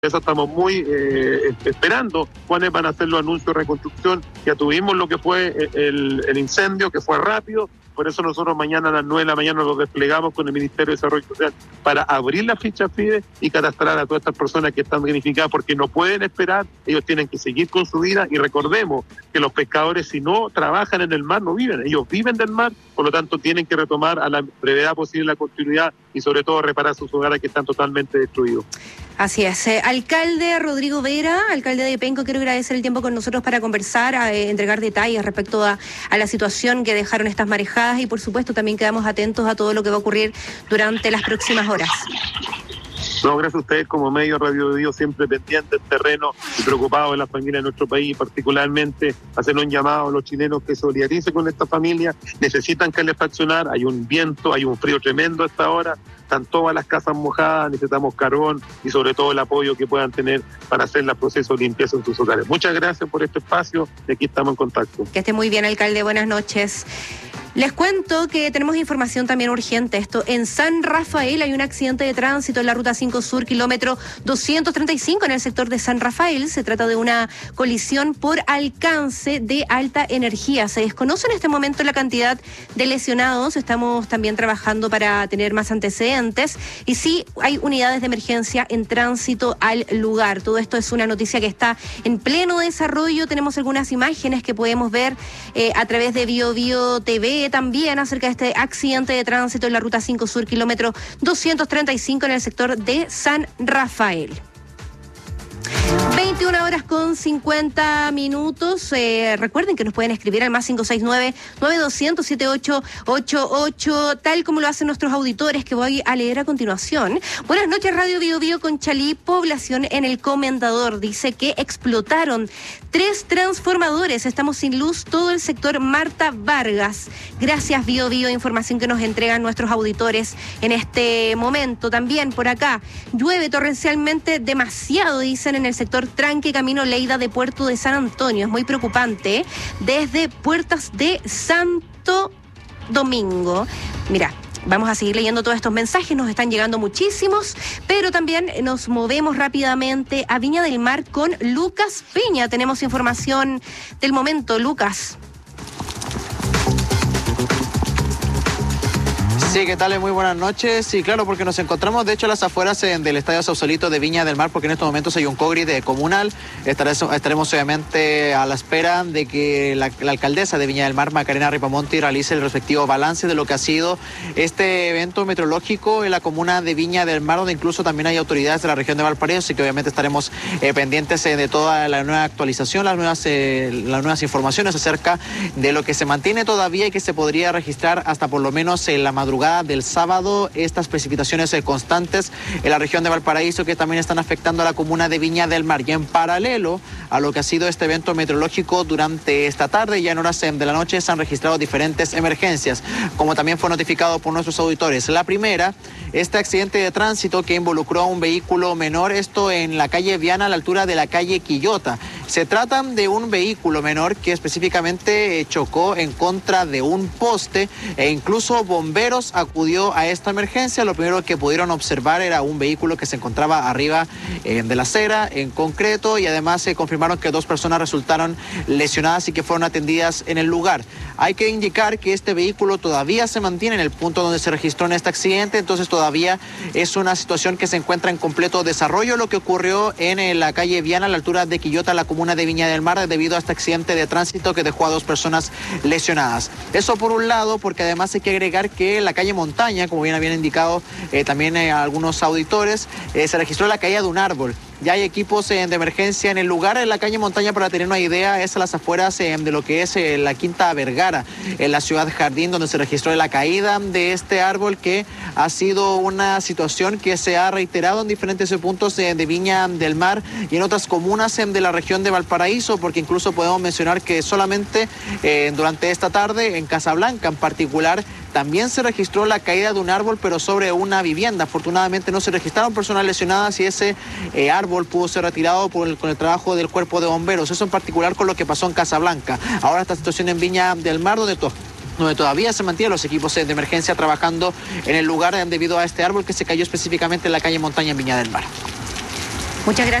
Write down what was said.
Eso estamos muy esperando cuáles van a ser los anuncios de reconstrucción. Ya tuvimos lo que fue el incendio, que fue rápido. Por eso nosotros mañana a las 9 de la mañana lo desplegamos con el Ministerio de Desarrollo Social para abrir la ficha FIDE y catastrar a todas estas personas que están damnificadas, porque no pueden esperar, ellos tienen que seguir con su vida. Y recordemos que los pescadores, si no trabajan en el mar, no viven, ellos viven del mar, por lo tanto tienen que retomar a la brevedad posible la continuidad y sobre todo reparar sus hogares que están totalmente destruidos. Así es. Alcalde Rodrigo Vera, alcalde de Penco, quiero agradecer el tiempo con nosotros para conversar, entregar detalles respecto a la situación que dejaron estas marejadas y por supuesto también quedamos atentos a todo lo que va a ocurrir durante las próximas horas. No, gracias a ustedes como medio Radio Bio, siempre pendiente del terreno y preocupados de la familia de nuestro país, particularmente hacer un llamado a los chilenos que solidaricen con esta familia. Necesitan calefaccionar, hay un viento, hay un frío tremendo a esta hora, están todas las casas mojadas, necesitamos carbón y sobre todo el apoyo que puedan tener para hacer el proceso de limpieza en sus hogares. Muchas gracias por este espacio y aquí estamos en contacto. Que esté muy bien, alcalde, buenas noches. Les cuento que tenemos información también urgente. Esto, en San Rafael hay un accidente de tránsito en la Ruta 5 Sur, kilómetro 235 en el sector de San Rafael. Se trata de una colisión por alcance de alta energía. Se desconoce en este momento la cantidad de lesionados. Estamos también trabajando para tener más antecedentes. Y sí, hay unidades de emergencia en tránsito al lugar. Todo esto es una noticia que está en pleno desarrollo. Tenemos algunas imágenes que podemos ver a través de Bio Bio TV también acerca de este accidente de tránsito en la Ruta 5 Sur, kilómetro 235 en el sector de San Rafael. 21:50. Recuerden que nos pueden escribir al más 569-9200-7888, tal como lo hacen nuestros auditores, que voy a leer a continuación. Buenas noches, Radio Bio Bio. Conchalí, población en el Comendador. Dice que explotaron 3 transformadores. Estamos sin luz todo el sector Marta Vargas. Gracias, Bio Bio. Información que nos entregan nuestros auditores en este momento. También por acá, llueve torrencialmente demasiado, dicen, en el sector Tranque, camino Leida de Puerto de San Antonio. Es muy preocupante. Desde Puertas de Santo Domingo. Mira, vamos a seguir leyendo todos estos mensajes, nos están llegando muchísimos, pero también nos movemos rápidamente a Viña del Mar con Lucas Peña. Tenemos información del momento, Lucas. Sí, ¿qué tal? Muy buenas noches. Sí, claro, porque nos encontramos, de hecho, a las afueras del Estadio Sausalito de Viña del Mar, porque en estos momentos hay un COGRI comunal. Estaremos obviamente a la espera de que la alcaldesa de Viña del Mar, Macarena Ripamonti, realice el respectivo balance de lo que ha sido este evento meteorológico en la comuna de Viña del Mar, donde incluso también hay autoridades de la región de Valparaíso, así que obviamente estaremos pendientes de toda la nueva actualización, las nuevas informaciones acerca de lo que se mantiene todavía y que se podría registrar hasta por lo menos en la madrugada del sábado, estas precipitaciones constantes en la región de Valparaíso, que también están afectando a la comuna de Viña del Mar. Y en paralelo a lo que ha sido este evento meteorológico durante esta tarde, ya en horas de la noche se han registrado diferentes emergencias, como también fue notificado por nuestros auditores. La primera, este accidente de tránsito que involucró a un vehículo menor, esto en la calle Viana, a la altura de la calle Quillota. Se trata de un vehículo menor que específicamente chocó en contra de un poste e incluso bomberos acudió a esta emergencia. Lo primero que pudieron observar era un vehículo que se encontraba arriba de la acera en concreto, y además se confirmaron que 2 personas resultaron lesionadas y que fueron atendidas en el lugar. Hay que indicar que este vehículo todavía se mantiene en el punto donde se registró en este accidente, entonces todavía es una situación que se encuentra en completo desarrollo, lo que ocurrió en la calle Viana, a la altura de Quillota, la comuna de Viña del Mar, debido a este accidente de tránsito que dejó a 2 personas lesionadas. Eso por un lado, porque además hay que agregar que en la calle Montaña, como bien habían indicado también algunos auditores, se registró la caída de un árbol. Ya hay equipos de emergencia en el lugar. En la calle Montaña, para tener una idea, es a las afueras de lo que es la Quinta Vergara, en la ciudad Jardín, donde se registró la caída de este árbol, que ha sido una situación que se ha reiterado en diferentes puntos de Viña del Mar y en otras comunas de la región de Valparaíso, porque incluso podemos mencionar que solamente durante esta tarde en Casablanca en particular también se registró la caída de un árbol, pero sobre una vivienda. Afortunadamente no se registraron personas lesionadas y ese árbol pudo ser retirado con el trabajo del cuerpo de bomberos. Eso en particular con lo que pasó en Casablanca. Ahora esta situación en Viña del Mar, donde todavía se mantienen los equipos de emergencia trabajando en el lugar debido a este árbol que se cayó específicamente en la calle Montaña en Viña del Mar. Muchas gracias.